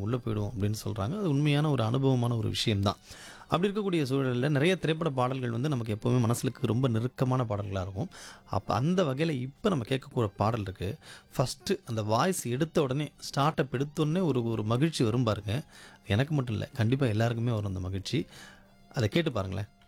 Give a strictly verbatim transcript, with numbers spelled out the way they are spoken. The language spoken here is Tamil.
உள்ளே போயிடுவோம் அப்படின்னு சொல்கிறாங்க. அது உண்மையான ஒரு அனுபவமான ஒரு விஷயம்தான். அப்படி இருக்கக்கூடிய சூழலில் நிறைய திரைப்பட பாடல்கள் வந்து நமக்கு எப்போவுமே மனசுக்கு ரொம்ப நெருக்கமான பாடல்களாக இருக்கும். அப்போ அந்த வகையில் இப்போ நம்ம கேட்கக்கூடிய பாடல் இருக்குது. ஃபஸ்ட்டு அந்த வாய்ஸ் எடுத்த உடனே ஸ்டார்ட் அப் எடுத்தோடனே ஒரு ஒரு மகிழ்ச்சி வரும் பாருங்க. எனக்கு மட்டும் இல்லை, கண்டிப்பாக எல்லாருக்குமே வரும் அந்த மகிழ்ச்சி. அதை கேட்டு பாருங்களேன்.